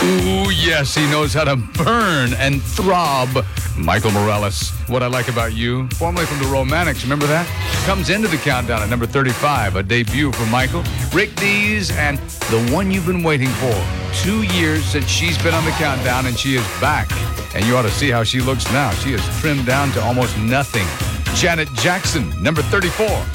Ooh, yes, he knows how to burn and throb. Michael Morales, What I Like About You, formerly from the Romantics, remember that? Comes into the countdown at number 35, a debut for Michael. Rick Dees and The One You've Been Waiting For. 2 years since she's been on the countdown, and she is back. And you ought to see how she looks now. She is trimmed down to almost nothing. Janet Jackson, number 34.